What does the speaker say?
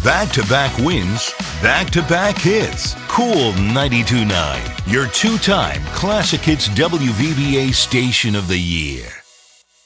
Back-to-back wins, back-to-back hits. Cool 92.9, your two-time Classic Hits WVBA Station of the Year.